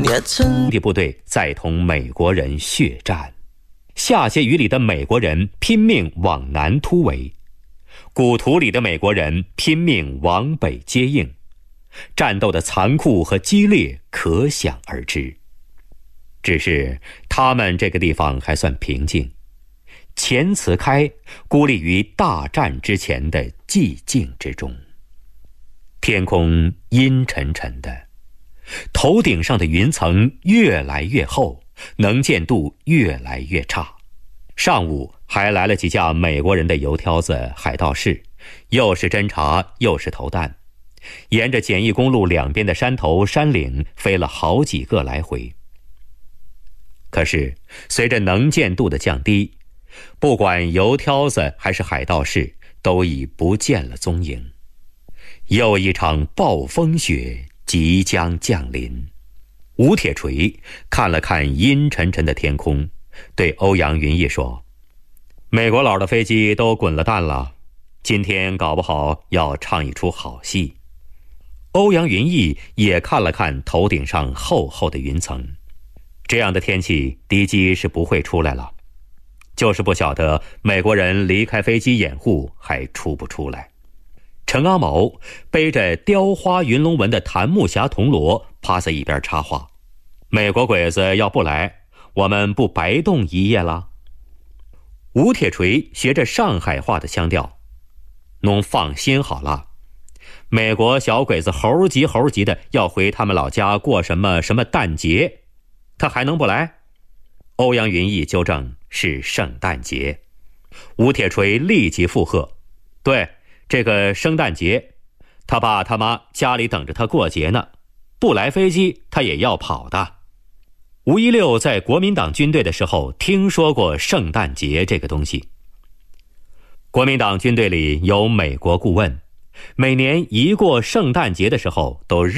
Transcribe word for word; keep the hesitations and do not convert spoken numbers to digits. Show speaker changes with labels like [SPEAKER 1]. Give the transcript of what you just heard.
[SPEAKER 1] 兄弟部队在同美国人血战，下碣隅里的美国人拼命往南突围，古图里的美国人拼命往北接应，战斗的残酷和激烈可想而知。只是他们这个地方还算平静，钱慈开孤立于大战之前的寂静之中。天空阴沉沉的，头顶上的云层越来越厚，能见度越来越差。上午还来了几架美国人的油挑子海盗式，又是侦察又是投弹，沿着简易公路两边的山头山岭飞了好几个来回。可是随着能见度的降低，不管油挑子还是海盗式都已不见了踪影。又一场暴风雪即将降临。吴铁锤看了看阴沉沉的天空，对欧阳云逸说：美国佬的飞机都滚了蛋了，今天搞不好要唱一出好戏。欧阳云逸也看了看头顶上厚厚的云层，这样的天气敌机是不会出来了，就是不晓得美国人离开飞机掩护还出不出来。陈阿毛背着雕花云龙纹的檀木匣铜锣趴在一边插话：美国鬼子要不来，我们不白冻一夜了？吴铁锤学着上海话的腔调：侬放心好了，美国小鬼子猴急猴急的要回他们老家过什么什么诞节，他还能不来？欧阳云逸纠正：是圣诞节。吴铁锤立即附和：对，这个圣诞节，他爸他妈家里等着他过节呢，不来飞机他也要跑的。吴一六在国民党军队的时候听说过圣诞节这个东西。国民党军队里有美国顾问，每年一过圣诞节的时候都